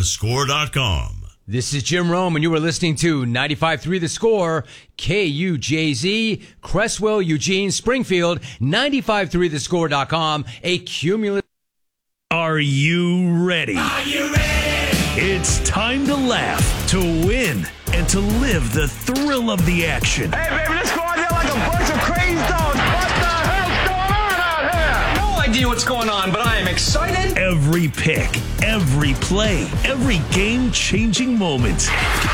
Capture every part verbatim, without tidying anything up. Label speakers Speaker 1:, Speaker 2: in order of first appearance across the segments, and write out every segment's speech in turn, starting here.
Speaker 1: the score dot com.
Speaker 2: This is Jim Rome, and you are listening to ninety-five point three The Score, K U J Z, Cresswell, Eugene, Springfield, ninety-five point three the score dot com, a cumulative...
Speaker 3: Are you ready?
Speaker 4: Are you ready?
Speaker 3: It's time to laugh, to win, and to live the thrill of the action.
Speaker 5: Hey, baby, let's go out there like a bunch of crazy dogs. What the hell's going on out here?
Speaker 4: No idea what's going on, but I am excited.
Speaker 3: Every pick, every play, every game-changing moment.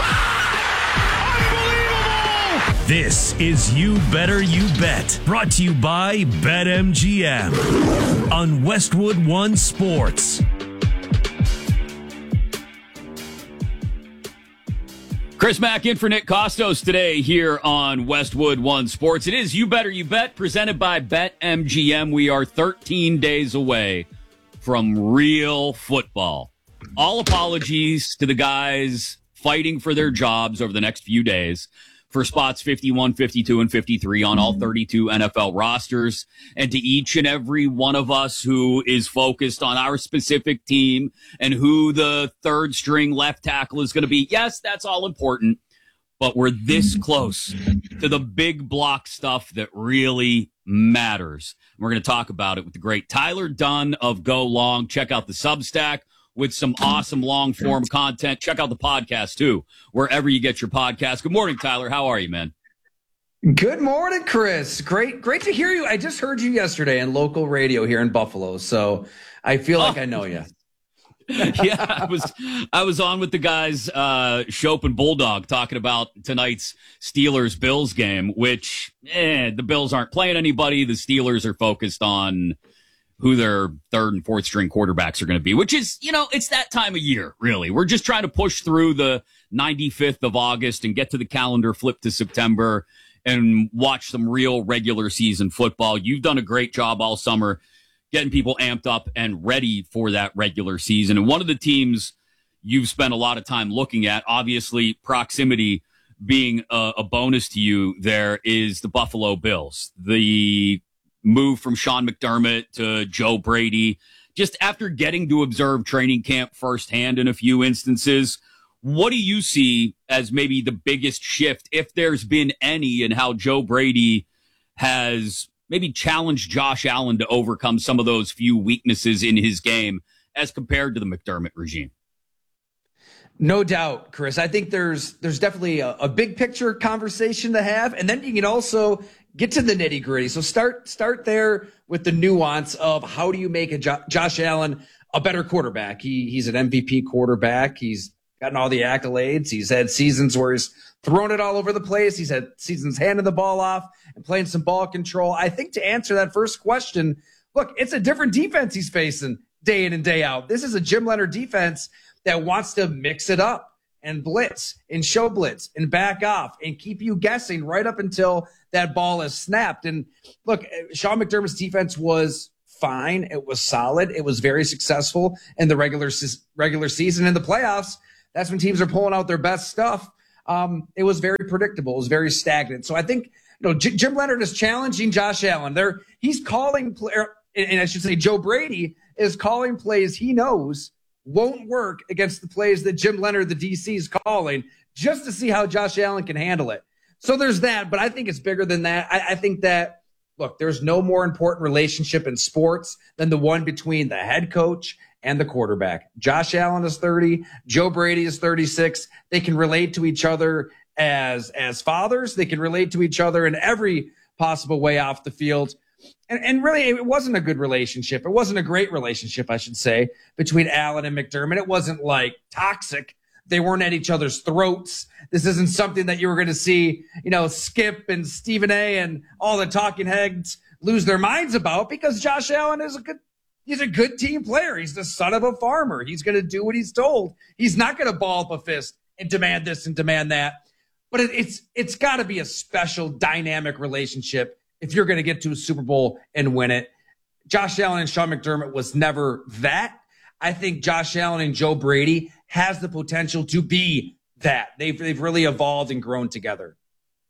Speaker 4: Unbelievable!
Speaker 3: This is You Better You Bet, brought to you by BetMGM on Westwood One Sports.
Speaker 6: Chris Mack in for Nick Costos today here on Westwood One Sports. It is You Better You Bet, presented by BetMGM. We are thirteen days away from real football. All apologies to the guys fighting for their jobs over the next few days for spots fifty-one, fifty-two, and fifty-three on all thirty-two N F L rosters, and to each and every one of us who is focused on our specific team and who the third string left tackle is going to be. Yes, that's all important, but we're this close to the big block stuff that really matters. We're going to talk about it with the great Tyler Dunn of Go Long. Check out the Substack with some awesome long-form content. Check out the podcast, too, wherever you get your podcast. Good morning, Tyler. How are you, man?
Speaker 7: Good morning, Chris. Great great to hear you. I just heard you yesterday on local radio here in Buffalo, so I feel like oh. I know you.
Speaker 6: yeah, I was I was on with the guys, uh, Shope and Bulldog, talking about tonight's Steelers-Bills game, which eh, the Bills aren't playing anybody. The Steelers are focused on who their third and fourth string quarterbacks are going to be, which is, you know, it's that time of year, really. We're just trying to push through the ninety-fifth of August and get to the calendar, flip to September, and watch some real regular season football. You've done a great job all summer getting people amped up and ready for that regular season. And one of the teams you've spent a lot of time looking at, obviously proximity being a, a bonus to you there, is the Buffalo Bills. The move from Sean McDermott to Joe Brady, just after getting to observe training camp firsthand in a few instances, what do you see as maybe the biggest shift, if there's been any, in how Joe Brady has maybe challenged Josh Allen to overcome some of those few weaknesses in his game as compared to the McDermott regime?
Speaker 7: No doubt, Chris. I think there's there's definitely a, a big picture conversation to have, and then you can also get to the nitty gritty. So start start there with the nuance of how do you make a jo- Josh Allen a better quarterback. He he's an M V P quarterback. He's gotten all the accolades. He's had seasons where he's thrown it all over the place. He's had seasons handing the ball off and playing some ball control. I think to answer that first question, look, it's a different defense he's facing day in and day out. This is a Jim Leonhard defense that wants to mix it up and blitz and show blitz and back off and keep you guessing right up until that ball is snapped. And look, Sean McDermott's defense was fine. It was solid. It was very successful in the regular regular season. In the playoffs, that's when teams are pulling out their best stuff. Um, it was very predictable. It was very stagnant. So I think, you know, J- Jim Leonhard is challenging Josh Allen. There, he's calling play, and I should say Joe Brady is calling plays he knows won't work against the plays that Jim Leonhard, the D C, is calling, just to see how Josh Allen can handle it. So there's that, but I think it's bigger than that. I, I think that, look, there's no more important relationship in sports than the one between the head coach and the quarterback. Josh Allen is thirty. Joe Brady is thirty-six. They can relate to each other as, as fathers. They can relate to each other in every possible way off the field. And, and really, it wasn't a good relationship. It wasn't a great relationship, I should say, between Allen and McDermott. It wasn't like toxic. They weren't at each other's throats. This isn't something that you were going to see, you know, Skip and Stephen A. and all the talking heads lose their minds about, because Josh Allen is a good, he's a good team player. He's the son of a farmer. He's going to do what he's told. He's not going to ball up a fist and demand this and demand that. But it, it's it's got to be a special dynamic relationship if you're going to get to a Super Bowl and win it. Josh Allen and Sean McDermott was never that. I think Josh Allen and Joe Brady has the potential to be that. They've, they've really evolved and grown together.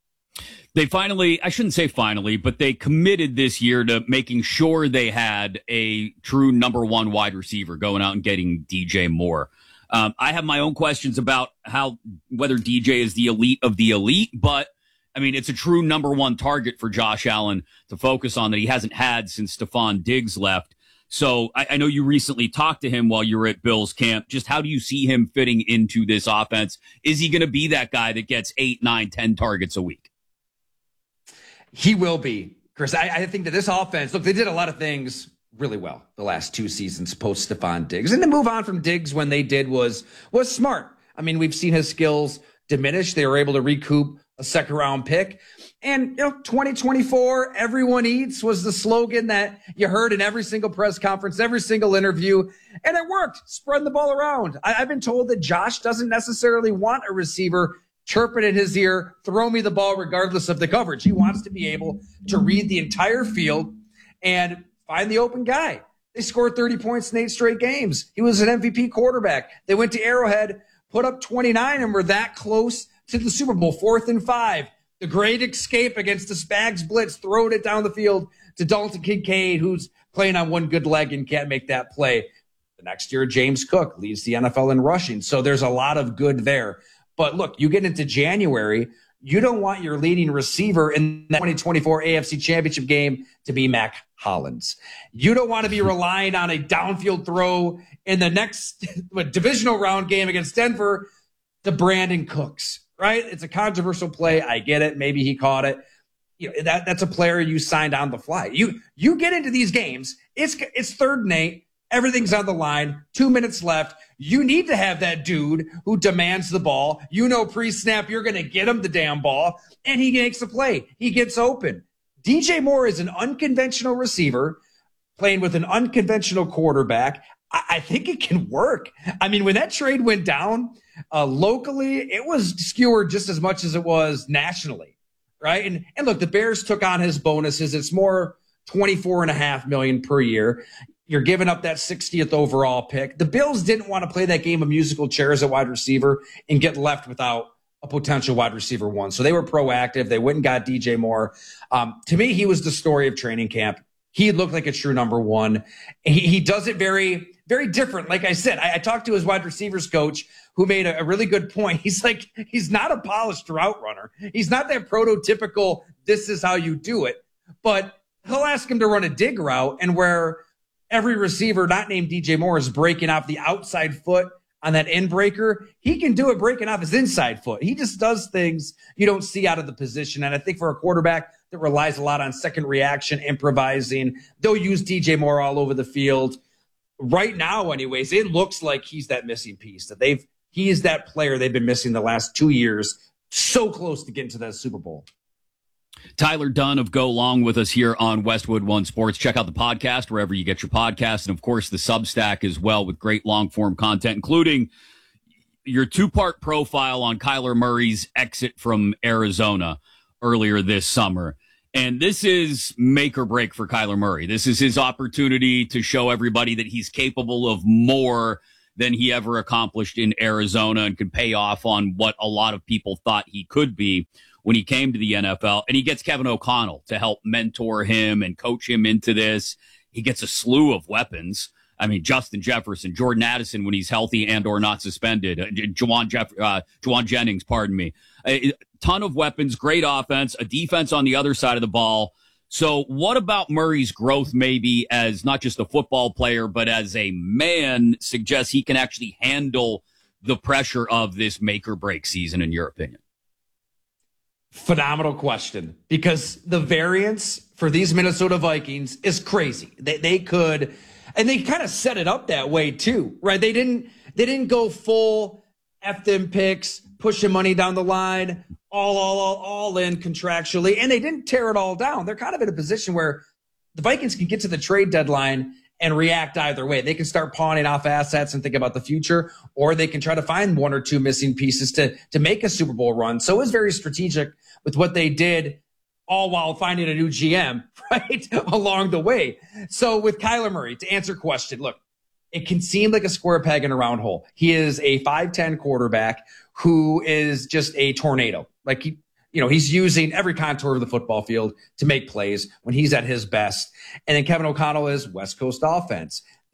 Speaker 6: They finally, I shouldn't say finally, but they committed this year to making sure they had a true number one wide receiver, going out and getting D J Moore. Um, I have my own questions about how whether D J is the elite of the elite, but I mean, it's a true number one target for Josh Allen to focus on that he hasn't had since Stephon Diggs left. So I, I know you recently talked to him while you were at Bills camp. Just how do you see him fitting into this offense? Is he going to be that guy that gets eight, nine, ten targets a week?
Speaker 7: He will be, Chris. I, I think that this offense, look, they did a lot of things really well the last two seasons post Stephon Diggs. And to move on from Diggs when they did was was smart. I mean, we've seen his skills diminish. They were able to recoup a second round pick. And, you know, twenty twenty-four, everyone eats was the slogan that you heard in every single press conference, every single interview. And it worked, spreading the ball around. I, I've been told that Josh doesn't necessarily want a receiver chirping in his ear, throw me the ball regardless of the coverage. He wants to be able to read the entire field and find the open guy. They scored thirty points in eight straight games. He was an M V P quarterback. They went to Arrowhead, put up twenty-nine, and were that close to the Super Bowl, fourth and five. The great escape against the Spags blitz, throwing it down the field to Dalton Kincaid, who's playing on one good leg and can't make that play. The next year, James Cook leads the N F L in rushing. So there's a lot of good there. But look, you get into January, you don't want your leading receiver in the twenty twenty-four A F C Championship game to be Mac Hollins. You don't want to be relying on a downfield throw in the next what, divisional round game against Denver to Brandon Cooks, right? It's a controversial play. I get it. Maybe he caught it. You know, that, that's a player you signed on the fly. You you get into these games, it's it's third and eight. Everything's on the line. Two minutes left. You need to have that dude who demands the ball. You know, pre-snap, you're going to get him the damn ball, and he makes the play. He gets open. D J Moore is an unconventional receiver playing with an unconventional quarterback. I, I think it can work. I mean, when that trade went down uh, locally, it was skewered just as much as it was nationally, right? And, and look, the Bears took on his bonuses. It's more twenty-four and a half million per year. You're giving up that sixtieth overall pick. The Bills didn't want to play that game of musical chairs at wide receiver and get left without a potential wide receiver one. So they were proactive. They went and got D J Moore. Um, to me, he was the story of training camp. He looked like a true number one. He, he does it very, very different. Like I said, I, I talked to his wide receivers coach who made a, a really good point. He's like, he's not a polished route runner. He's not that prototypical, this is how you do it. But he'll ask him to run a dig route, and where every receiver not named D J Moore is breaking off the outside foot on that end breaker, he can do it breaking off his inside foot. He just does things you don't see out of the position. And I think for a quarterback that relies a lot on second reaction, improvising, they'll use D J Moore all over the field. Right now, anyways, it looks like he's that missing piece, that they've he is that player they've been missing the last two years, so close to getting to that Super Bowl.
Speaker 6: Tyler Dunn of Go Long with us here on Westwood One Sports. Check out the podcast wherever you get your podcasts, and of course the Substack as well, with great long form content, including your two part profile on Kyler Murray's exit from Arizona earlier this summer. And this is make or break for Kyler Murray. This is his opportunity to show everybody that he's capable of more than he ever accomplished in Arizona, and could pay off on what a lot of people thought he could be when he came to the N F L. And he gets Kevin O'Connell to help mentor him and coach him into this. He gets a slew of weapons. I mean, Justin Jefferson, Jordan Addison when he's healthy and or not suspended, uh, Juwan, Jeff, uh, Juwan Jennings, pardon me. A ton of weapons, great offense, a defense on the other side of the ball. So what about Murray's growth maybe as not just a football player, but as a man suggests he can actually handle the pressure of this make or break season, in your opinion?
Speaker 7: Phenomenal question, because the variance for these Minnesota Vikings is crazy. They they could, and they kind of set it up that way too, right? They didn't they didn't go full F them picks, pushing money down the line, all all all all in contractually, and they didn't tear it all down. They're kind of in a position where the Vikings can get to the trade deadline and react either way. They can start pawning off assets and think about the future, or they can try to find one or two missing pieces to, to make a Super Bowl run. So it was very strategic with what they did, all while finding a new G M, right, along the way. So with Kyler Murray, to answer your question, look, it can seem like a square peg in a round hole. He is a five ten quarterback who is just a tornado. Like, he, you know, he's using every contour of the football field to make plays when he's at his best. And then Kevin O'Connell is West Coast offense.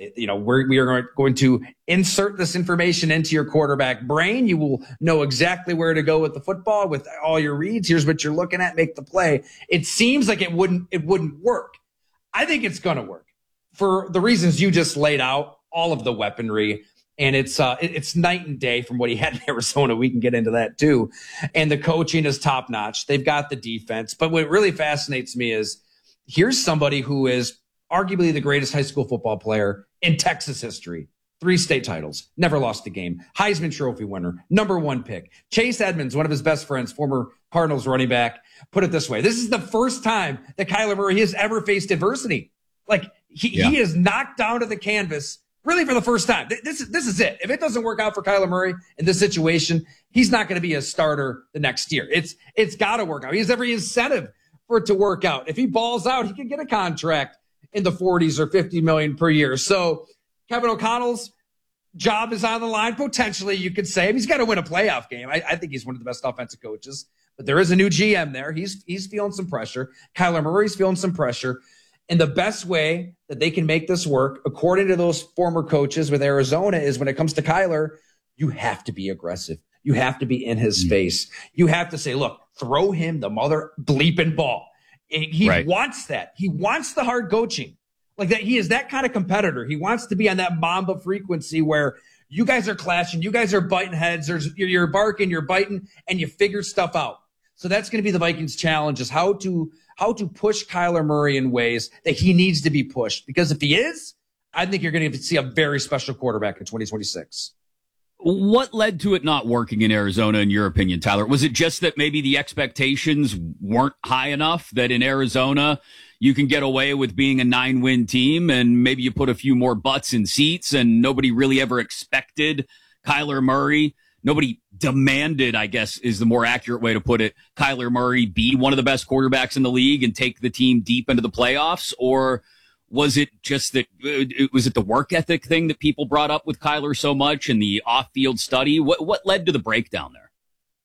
Speaker 7: You know, we're, we are going to insert this information into your quarterback brain. You will know exactly where to go with the football with all your reads. Here's what you're looking at. Make the play. It seems like it wouldn't, it wouldn't work. I think it's going to work for the reasons you just laid out, all of the weaponry. And it's, uh, it, it's night and day from what he had in Arizona. We can get into that too. And the coaching is top notch. They've got the defense. But what really fascinates me is here's somebody who is arguably the greatest high school football player in Texas history. Three state titles, never lost a game. Heisman Trophy winner, number one pick. Chase Edmonds, one of his best friends, former Cardinals running back. Put it this way. This is the first time that Kyler Murray has ever faced adversity. Like he, yeah. he is knocked down to the canvas really for the first time. This is, this is it. If it doesn't work out for Kyler Murray in this situation, he's not going to be a starter the next year. It's, it's got to work out. He has every incentive for it to work out. If he balls out, he can get a contract in the forties or fifty million per year. So Kevin O'Connell's job is on the line. Potentially, you could say he's got to win a playoff game. I, I think he's one of the best offensive coaches, but there is a new G M there. He's, he's feeling some pressure. Kyler Murray's feeling some pressure. And the best way that they can make this work, according to those former coaches with Arizona, is when it comes to Kyler, you have to be aggressive. You have to be in his mm-hmm. face. You have to say, look, throw him the mother bleeping ball. He right. wants that. He wants the hard coaching. Like that. He is that kind of competitor. He wants to be on that Mamba frequency where you guys are clashing. You guys are butting heads. There's, you're barking, you're biting, and you figure stuff out. So that's going to be the Vikings' challenge, is how to, how to push Kyler Murray in ways that he needs to be pushed. Because if he is, I think you're going to see a very special quarterback in twenty twenty-six.
Speaker 6: What led to it not working in Arizona, in your opinion, Tyler? Was it just that maybe the expectations weren't high enough, that in Arizona you can get away with being a nine-win team and maybe you put a few more butts in seats and nobody really ever expected Kyler Murray? Nobody demanded, I guess is the more accurate way to put it, Kyler Murray be one of the best quarterbacks in the league and take the team deep into the playoffs? Or was it just that, was it the work ethic thing that people brought up with Kyler so much and the off-field study? What what led to the breakdown there?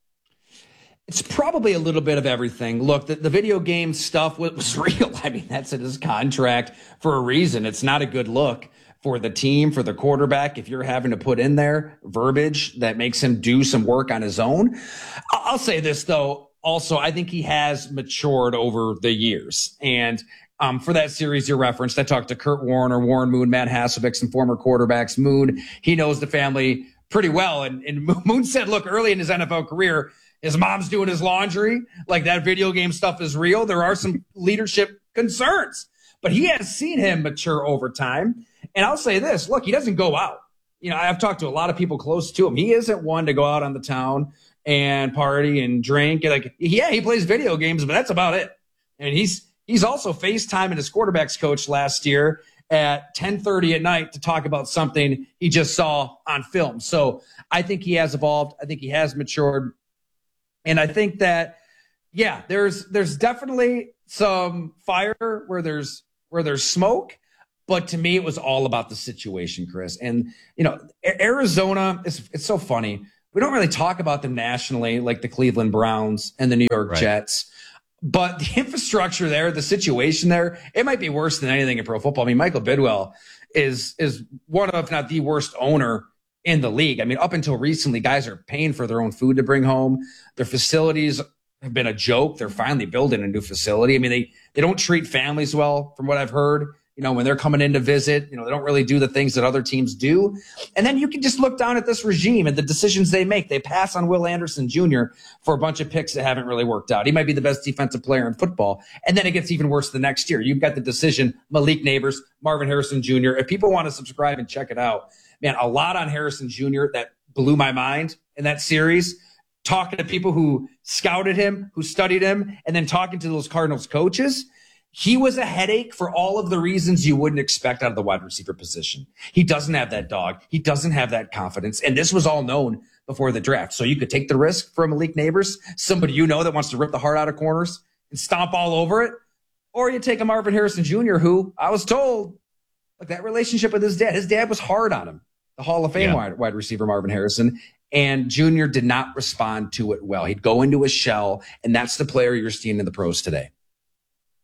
Speaker 7: It's probably a little bit of everything. Look, the, the video game stuff was real. I mean, that's in his contract for a reason. It's not a good look for the team, for the quarterback, if you're having to put in there verbiage that makes him do some work on his own. I'll say this, though. Also, I think he has matured over the years. And Um, for that series you referenced, I talked to Kurt Warner, Warren Moon, Matt Hasselbeck, some former quarterbacks. Moon, he knows the family pretty well. And, and Moon said, look, early in his N F L career, his mom's doing his laundry. Like, that video game stuff is real. There are some leadership concerns, but he has seen him mature over time. And I'll say this, look, he doesn't go out. You know, I've talked to a lot of people close to him. He isn't one to go out on the town and party and drink. Like, yeah, he plays video games, but that's about it. And he's, He's also FaceTiming his quarterbacks coach last year at ten thirty at night to talk about something he just saw on film. So I think he has evolved. I think he has matured. And I think that, yeah, there's there's definitely some fire where there's where there's smoke. But to me, it was all about the situation, Chris. And, you know, Arizona, it's, it's so funny. We don't really talk about them nationally like the Cleveland Browns and the New York right. Jets. But the infrastructure there, the situation there, it might be worse than anything in pro football. I mean, Michael Bidwell is is one of, if not the worst owner in the league. I mean, up until recently, guys are paying for their own food to bring home. Their facilities have been a joke. They're finally building a new facility. I mean, they, they don't treat families well, from what I've heard. You know, when they're coming in to visit, you know, they don't really do the things that other teams do. And then you can just look down at this regime and the decisions they make. They pass on Will Anderson Junior for a bunch of picks that haven't really worked out. He might be the best defensive player in football. And then it gets even worse the next year. You've got the decision, Malik Neighbors, Marvin Harrison Junior If people want to subscribe and check it out, man, a lot on Harrison Junior that blew my mind in that series. Talking to people who scouted him, who studied him, and then talking to those Cardinals coaches. He was a headache for all of the reasons you wouldn't expect out of the wide receiver position. He doesn't have that dog. He doesn't have that confidence. And this was all known before the draft. So you could take the risk for Malik Neighbors, somebody you know that wants to rip the heart out of corners and stomp all over it. Or you take a Marvin Harrison Junior, who I was told, like, that relationship with his dad, his dad was hard on him, the Hall of Fame yeah. wide, wide receiver Marvin Harrison. And Junior did not respond to it well. He'd go into a shell, and that's the player you're seeing in the pros today.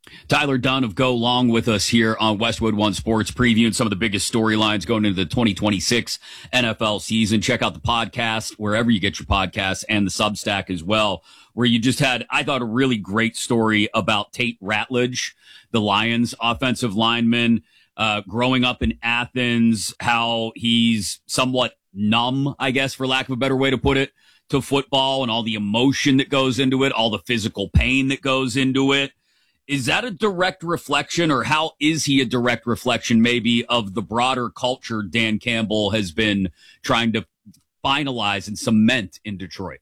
Speaker 6: Tyler Dunn of Go Long with us here on Westwood One Sports, previewing some of the biggest storylines going into the twenty twenty-six N F L season. Check out the podcast wherever you get your podcasts and the Substack as well, where you just had, I thought, a really great story about Tate Ratledge, the Lions offensive lineman, uh, growing up in Athens, how he's somewhat numb, I guess, for lack of a better way to put it, to football and all the emotion that goes into it, all the physical pain that goes into it. Is that a direct reflection, or how is he a direct reflection maybe of the broader culture Dan Campbell has been trying to finalize and cement in Detroit?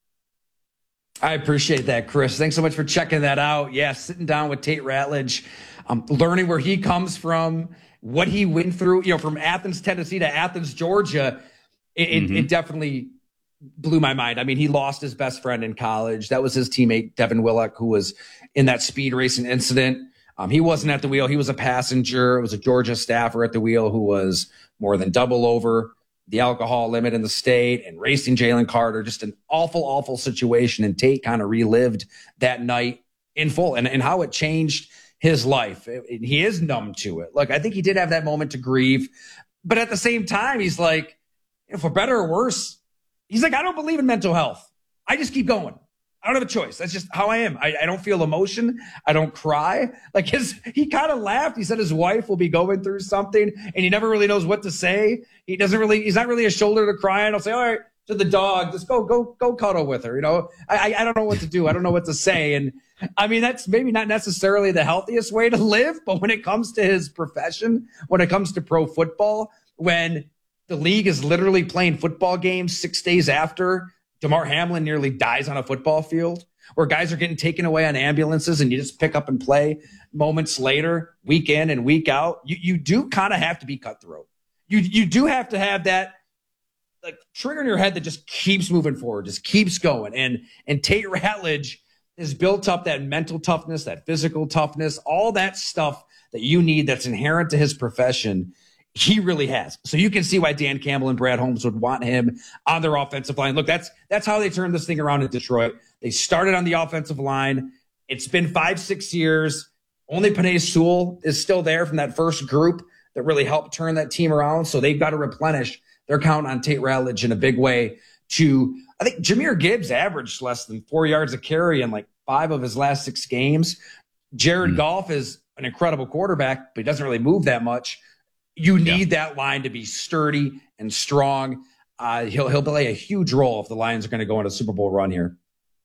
Speaker 7: I appreciate that, Chris. Thanks so much for checking that out. Yeah, sitting down with Tate Ratledge, um, learning where he comes from, what he went through, you know, from Athens, Tennessee to Athens, Georgia. It, mm-hmm. it, it definitely blew my mind. I mean, he lost his best friend in college. That was his teammate, Devin Willock, who was in that speed racing incident. Um, he wasn't at the wheel. He was a passenger. It was a Georgia staffer at the wheel who was more than double over the alcohol limit in the state and racing Jalen Carter. Just an awful, awful situation. And Tate kind of relived that night in full and, and how it changed his life. It, it, he is numb to it. Look, I think he did have that moment to grieve. But at the same time, he's like, you know, for better or worse, he's like, I don't believe in mental health. I just keep going. I don't have a choice. That's just how I am. I, I don't feel emotion. I don't cry. Like his, he kind of laughed. He said his wife will be going through something and he never really knows what to say. He doesn't really, he's not really a shoulder to cry on. I'll say, all right, to the dog, just go, go, go cuddle with her. You know, I, I don't know what to do. I don't know what to say. And I mean, that's maybe not necessarily the healthiest way to live, but when it comes to his profession, when it comes to pro football, when the league is literally playing football games six days after DeMar Hamlin nearly dies on a football field, where guys are getting taken away on ambulances and you just pick up and play moments later, week in and week out, you, you do kind of have to be cutthroat. You, you do have to have that like trigger in your head that just keeps moving forward, just keeps going. And, and Tate Ratledge has built up that mental toughness, that physical toughness, all that stuff that you need that's inherent to his profession. He really has. So you can see why Dan Campbell and Brad Holmes would want him on their offensive line. Look, that's that's how they turned this thing around in Detroit. They started on the offensive line. It's been five, six years. Only Penei Sewell is still there from that first group that really helped turn that team around. So they've got to replenish their count on Tate Ratledge in a big way to, I think Jahmyr Gibbs averaged less than four yards a carry in like five of his last six games. Jared mm-hmm. Goff is an incredible quarterback, but he doesn't really move that much. You need yeah. that line to be sturdy and strong. Uh, he'll he'll play a huge role if the Lions are going to go on a Super Bowl run here.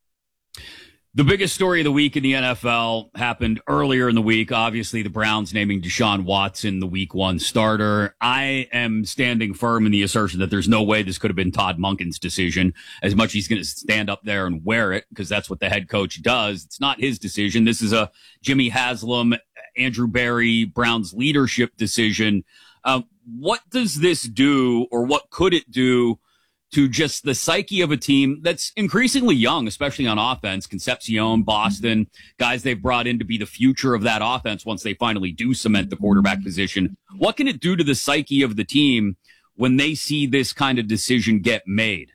Speaker 6: The biggest story of the week in the N F L happened earlier in the week. Obviously, the Browns naming Deshaun Watson the week one starter. I am standing firm in the assertion that there's no way this could have been Todd Monken's decision, as much as he's going to stand up there and wear it, because that's what the head coach does. It's not his decision. This is a Jimmy Haslam, Andrew Berry, Browns leadership decision. Uh, what does this do, or what could it do to just the psyche of a team that's increasingly young, especially on offense? Concepcion, Boston, guys they've brought in to be the future of that offense once they finally do cement the quarterback position. What can it do to the psyche of the team when they see this kind of decision get made?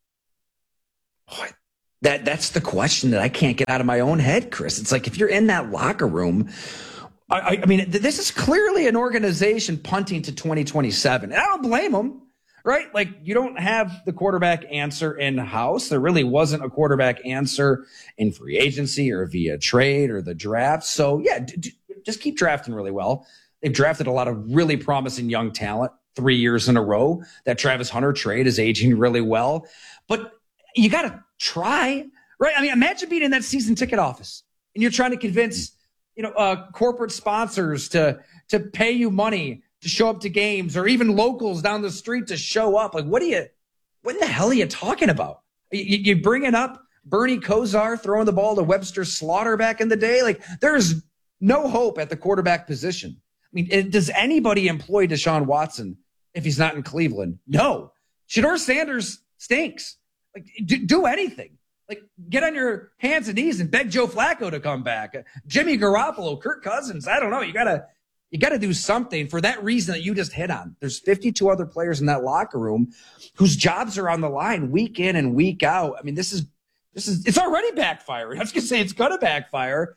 Speaker 7: Oh, that that's the question that I can't get out of my own head, Chris. It's like if you're in that locker room, I, I mean, this is clearly an organization punting to twenty twenty-seven. And I don't blame them. Right? Like, you don't have the quarterback answer in house. There really wasn't a quarterback answer in free agency or via trade or the draft. So yeah, d- d- just keep drafting really well. They've drafted a lot of really promising young talent three years in a row. That Travis Hunter trade is aging really well, but you got to try, right? I mean, imagine being in that season ticket office and you're trying to convince, you know, uh, corporate sponsors to, to pay you money to show up to games, or even locals down the street to show up. Like, what are you, what in the hell are you talking about? You, you bringing up Bernie Kosar throwing the ball to Webster Slaughter back in the day? Like, there's no hope at the quarterback position. I mean, it, does anybody employ Deshaun Watson if he's not in Cleveland? No. Shedeur Sanders stinks. Like, do, do anything. Like, get on your hands and knees and beg Joe Flacco to come back. Jimmy Garoppolo, Kirk Cousins. I don't know. You gotta, You got to do something for that reason that you just hit on. There's fifty-two other players in that locker room whose jobs are on the line week in and week out. I mean, this is, this is, it's already backfiring. I was going to say it's going to backfire.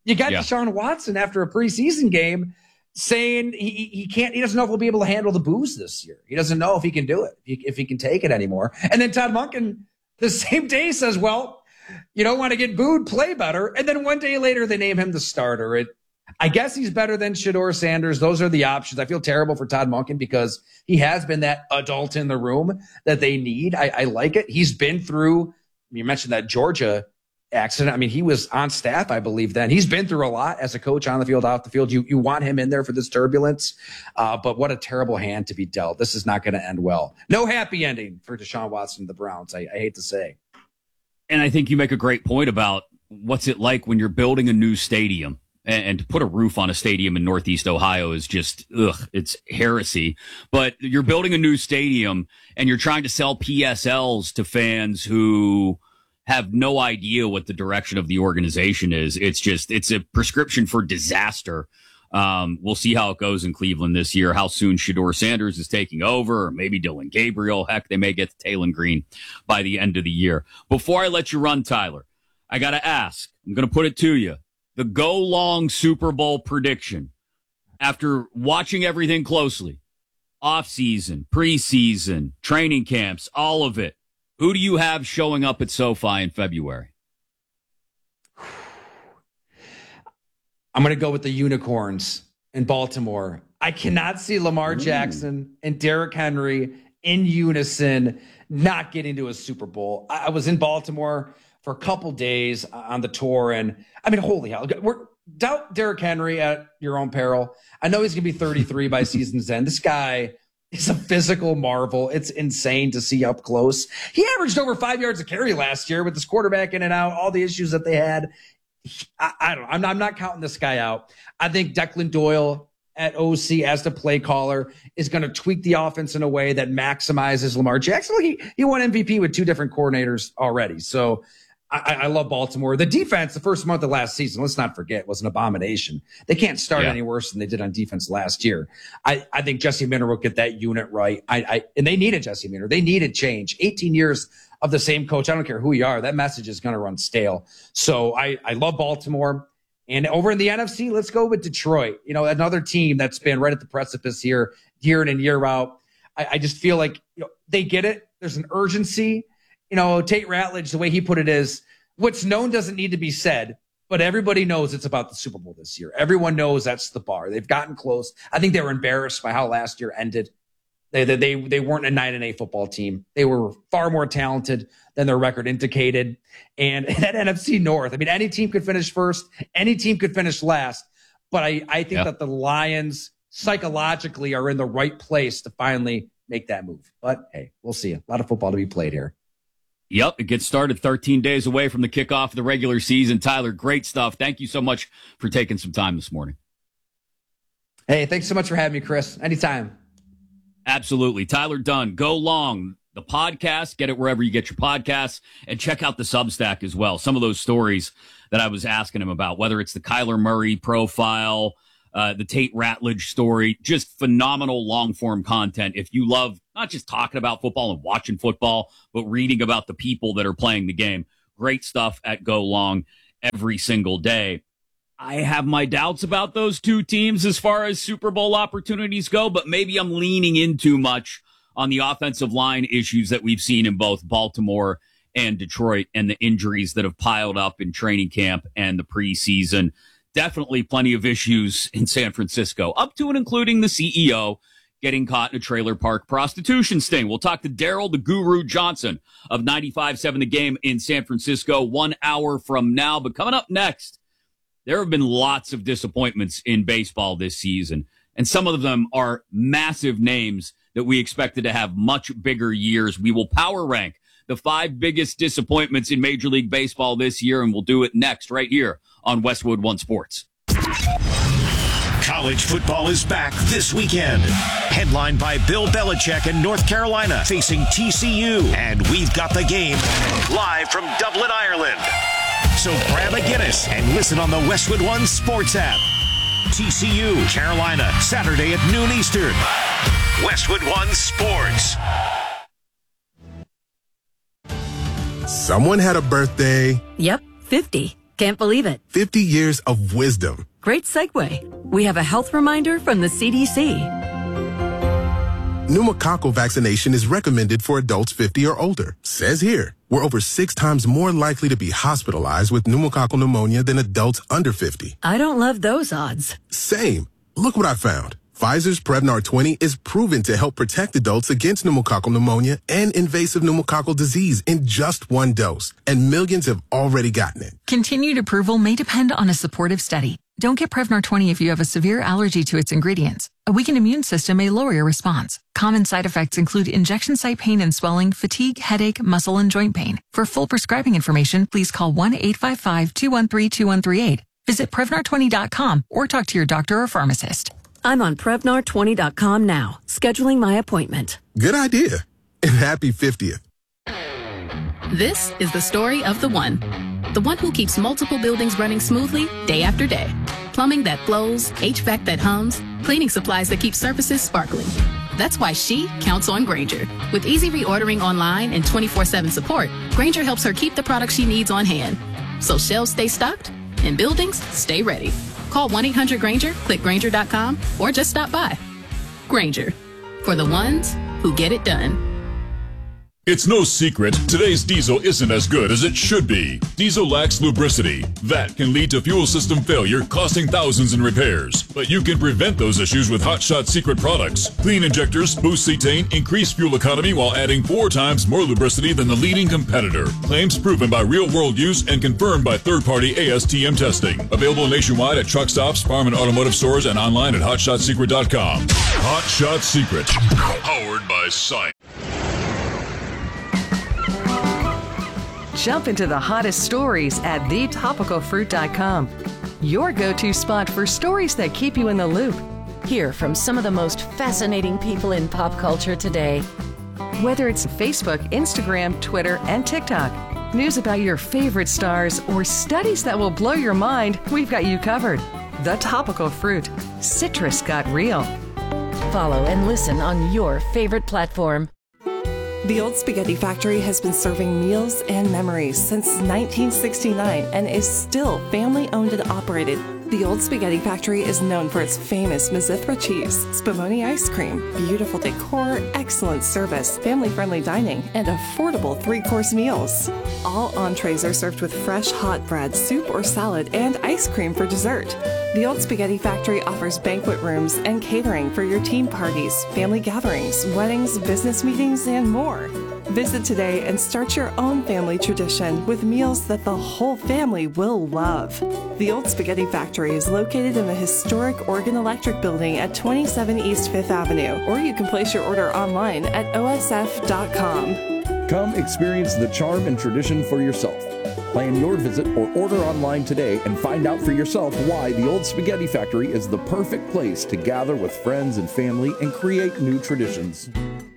Speaker 7: You got
Speaker 6: Yeah.
Speaker 7: Deshaun Watson after a preseason game saying he, he can't, he doesn't know if he'll be able to handle the booze this year. He doesn't know if he can do it, if he, if he can take it anymore. And then Todd Monken the same day says, well, you don't want to get booed, play better. And then one day later, they name him the starter. It, I guess he's better than Shedeur Sanders. Those are the options. I feel terrible for Todd Monken because he has been that adult in the room that they need. I, I like it. He's been through, you mentioned that Georgia accident. I mean, he was on staff, I believe, then. He's been through a lot as a coach on the field, off the field. You you want him in there for this turbulence. Uh, but what a terrible hand to be dealt. This is not going to end well. No happy ending for Deshaun Watson and the Browns, I, I hate to say.
Speaker 6: And I think you make a great point about what's it like when you're building a new stadium. And, and to put a roof on a stadium in Northeast Ohio is just, ugh, it's heresy. But you're building a new stadium and you're trying to sell P S Ls to fans who have no idea what the direction of the organization is. It's just, it's a prescription for disaster. Um, we'll see how it goes in Cleveland this year, how soon Shedeur Sanders is taking over, or maybe Dylan Gabriel. Heck, they may get to Taylon Green by the end of the year. Before I let you run, Tyler, I got to ask, I'm going to put it to you. The go long Super Bowl prediction, after watching everything closely, offseason, preseason, training camps, all of it, who do you have showing up at SoFi in February?
Speaker 7: I'm going to go with the Unicorns in Baltimore. I cannot see Lamar Jackson and Derrick Henry in unison not getting to a Super Bowl. I, I was in Baltimore for a couple days on the tour, and I mean, holy hell. We're, doubt Derrick Henry at your own peril. I know he's going to be thirty-three by season's end. This guy is a physical marvel. It's insane to see up close. He averaged over five yards a carry last year with this quarterback in and out, all the issues that they had. I, I don't know. I'm not, I'm not counting this guy out. I think Declan Doyle at O C as the play caller is going to tweak the offense in a way that maximizes Lamar Jackson. He, he won M V P with two different coordinators already. So I, I love Baltimore. The defense, the first month of last season, let's not forget, was an abomination. They can't start
Speaker 6: yeah.
Speaker 7: any worse than they did on defense last year. I, I think Jesse Minter will get that unit right. I, I and they needed Jesse Minter. They needed change. eighteen years of the same coach. I don't care who you are. That message is going to run stale. So I, I love Baltimore. And over in the N F C, let's go with Detroit. You know, another team that's been right at the precipice here, year in and year out. I, I just feel like, you know, they get it. There's an urgency. You know, Tate Ratledge, the way he put it is, what's known doesn't need to be said, but everybody knows it's about the Super Bowl this year. Everyone knows that's the bar. They've gotten close. I think they were embarrassed by how last year ended. They they they, they weren't a nine and eight football team. They were far more talented than their record indicated. And that N F C North, I mean, any team could finish first. Any team could finish last. But I, I think
Speaker 6: yeah.
Speaker 7: that the Lions psychologically are in the right place to finally make that move. But hey, we'll see. A lot of football to be played here.
Speaker 6: Yep, it gets started thirteen days away from the kickoff of the regular season. Tyler, great stuff. Thank you so much for taking some time this morning.
Speaker 7: Hey, thanks so much for having me, Chris. Anytime.
Speaker 6: Absolutely. Tyler Dunne, Go Long, the podcast. Get it wherever you get your podcasts. And check out the Substack as well. Some of those stories that I was asking him about, whether it's the Kyler Murray profile, uh, the Tate Ratledge story, just phenomenal long-form content. If you love not just talking about football and watching football, but reading about the people that are playing the game, great stuff at Go Long every single day. I have my doubts about those two teams as far as Super Bowl opportunities go, but maybe I'm leaning in too much on the offensive line issues that we've seen in both Baltimore and Detroit and the injuries that have piled up in training camp and the preseason. Definitely plenty of issues in San Francisco, up to and including the C E O getting caught in a trailer park prostitution sting. We'll talk to Daryl the Guru Johnson of ninety-five seven The Game in San Francisco one hour from now. But coming up next, there have been lots of disappointments in baseball this season, and some of them are massive names that we expected to have much bigger years. We will power rank the five biggest disappointments in Major League Baseball this year, and we'll do it next right here on Westwood One Sports.
Speaker 3: College football is back this weekend. Headlined by Bill Belichick in North Carolina facing T C U. And we've got the game live from Dublin, Ireland. So grab a Guinness and listen on the Westwood One Sports app. T C U, Carolina, Saturday at noon Eastern. Westwood One Sports.
Speaker 1: Someone had a birthday.
Speaker 8: Yep, fifty.
Speaker 1: Can't believe it.
Speaker 8: fifty years of wisdom.
Speaker 1: Great segue. We have a health reminder from the C D C.
Speaker 8: Pneumococcal vaccination is recommended for adults fifty or older. Says here, we're over six times more likely to be hospitalized with pneumococcal pneumonia than adults under fifty.
Speaker 1: I don't love those odds.
Speaker 8: Same. Look what I found. Pfizer's Prevnar twenty is proven to help protect adults against pneumococcal pneumonia and invasive pneumococcal disease in just one dose, and millions have already gotten it.
Speaker 9: Continued approval may depend on a supportive study. Don't get Prevnar twenty if you have a severe allergy to its ingredients. A weakened immune system may lower your response. Common side effects include injection site pain and swelling, fatigue, headache, muscle, and joint pain. For full prescribing information, please call one eight five five, two one three, two one three eight. Visit Prevnar twenty dot com or talk to your doctor or pharmacist.
Speaker 1: I'm on Prevnar twenty dot com now, scheduling my appointment.
Speaker 8: Good idea. And happy fiftieth.
Speaker 10: This is the story of the one. The one who keeps multiple buildings running smoothly day after day. Plumbing that flows, H V A C that hums, cleaning supplies that keep surfaces sparkling. That's why she counts on Grainger. With easy reordering online and twenty-four seven support, Grainger helps her keep the products she needs on hand. So shelves stay stocked and buildings stay ready. Call one eight hundred Grainger, click Grainger dot com, or just stop by. Grainger, for the ones who get it done.
Speaker 11: It's no secret, today's diesel isn't as good as it should be. Diesel lacks lubricity. That can lead to fuel system failure, costing thousands in repairs. But you can prevent those issues with Hot Shot Secret products. Clean injectors, boost cetane, increase fuel economy while adding four times more lubricity than the leading competitor. Claims proven by real-world use and confirmed by third-party A S T M testing. Available nationwide at truck stops, farm and automotive stores, and online at hot shot secret dot com. Hot Shot Secret. Powered by Science.
Speaker 12: Jump into the hottest stories at the topical fruit dot com. Your go-to spot for stories that keep you in the loop.
Speaker 13: Hear from some of the most fascinating people in pop culture today.
Speaker 12: Whether it's Facebook, Instagram, Twitter, and TikTok, news about your favorite stars, or studies that will blow your mind, we've got you covered. The Topical Fruit. Citrus got real.
Speaker 13: Follow and listen on your favorite platform.
Speaker 14: The Old Spaghetti Factory has been serving meals and memories since nineteen sixty-nine and is still family-owned and operated. The Old Spaghetti Factory is known for its famous Mizithra cheese, Spumoni ice cream, beautiful decor, excellent service, family-friendly dining, and affordable three-course meals. All entrees are served with fresh hot bread, soup or salad, and ice cream for dessert. The Old Spaghetti Factory offers banquet rooms and catering for your team parties, family gatherings, weddings, business meetings, and more. Visit today and start your own family tradition with meals that the whole family will love. The Old Spaghetti Factory is located in the historic Oregon Electric Building at twenty-seven East Fifth Avenue, or you can place your order online at O S F dot com.
Speaker 15: Come experience the charm and tradition for yourself. Plan your visit or order online today and find out for yourself why the Old Spaghetti Factory is the perfect place to gather with friends and family and create new traditions.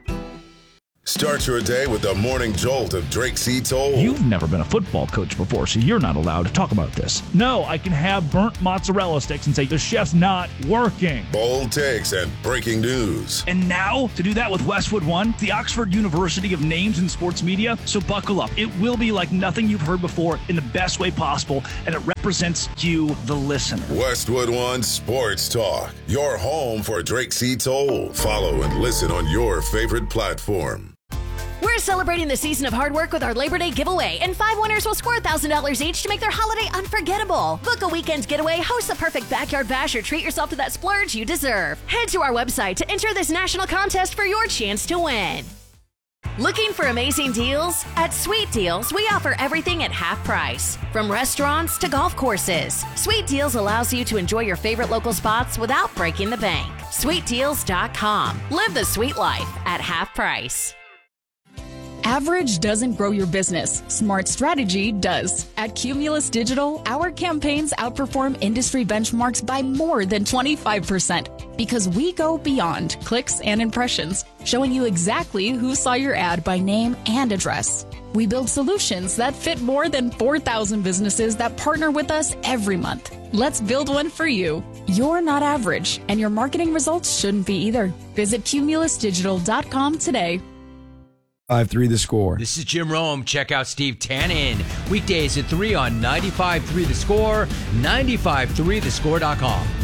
Speaker 16: Start your day with the morning jolt of Drake C. Toll.
Speaker 17: You've never been a football coach before, so you're not allowed to talk about this. No, I can have burnt mozzarella sticks and say the chef's not working.
Speaker 16: Bold takes and breaking news.
Speaker 17: And now, to do that with Westwood One, the Oxford University of Names in Sports Media. So buckle up. It will be like nothing you've heard before in the best way possible, and it represents you, the listener.
Speaker 16: Westwood One Sports Talk, your home for Drake C. Toll. Follow and listen on your favorite platform.
Speaker 18: We're celebrating the season of hard work with our Labor Day giveaway, and five winners will score one thousand dollars each to make their holiday unforgettable. Book a weekend getaway, host the perfect backyard bash, or treat yourself to that splurge you deserve. Head to our website to enter this national contest for your chance to win. Looking for amazing deals? At Sweet Deals, we offer everything at half price. From restaurants to golf courses, Sweet Deals allows you to enjoy your favorite local spots without breaking the bank. sweet deals dot com. Live the sweet life at half price.
Speaker 19: Average doesn't grow your business. Smart strategy does. At Cumulus Digital, our campaigns outperform industry benchmarks by more than twenty-five percent because we go beyond clicks and impressions, showing you exactly who saw your ad by name and address. We build solutions that fit more than four thousand businesses that partner with us every month. Let's build one for you. You're not average, and your marketing results shouldn't be either. Visit cumulus digital dot com today.
Speaker 20: five three The Score.
Speaker 2: This is Jim Rome. Check out Steve Tannen. Weekdays at three on ninety-five three The Score, ninety-five three the score dot com.